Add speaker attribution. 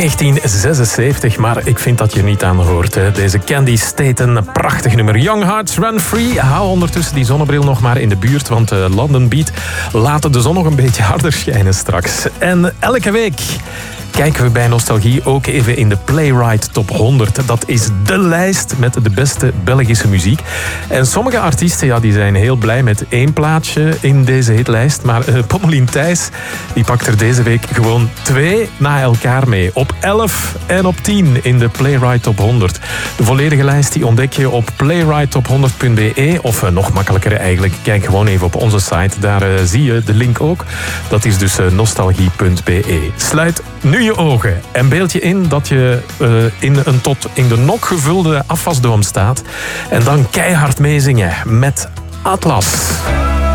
Speaker 1: 1976, maar ik vind dat je niet aan hoort. Hè. Deze Candy Staten, een prachtig nummer. Young Hearts Run Free. Hou ondertussen die zonnebril nog maar in de buurt, want London Beat laat de zon nog een beetje harder schijnen straks. En elke week kijken we bij Nostalgie ook even in de Playwright Top 100. Dat is de lijst met de beste Belgische muziek. En sommige artiesten die zijn heel blij met 1 plaatsje in deze hitlijst. Maar Pommelien Thijs die pakt er deze week gewoon 2 na elkaar mee. Op 11 en op 10 in de Playwright Top 100. De volledige lijst die ontdek je op playwrighttop100.be. Of nog makkelijker eigenlijk, kijk gewoon even op onze site. Daar zie je de link ook. Dat is dus nostalgie.be. Sluit nu je ogen en beeld je in dat je in een tot in de nok gevulde afwasdoom staat en dan keihard meezingen met Atlas.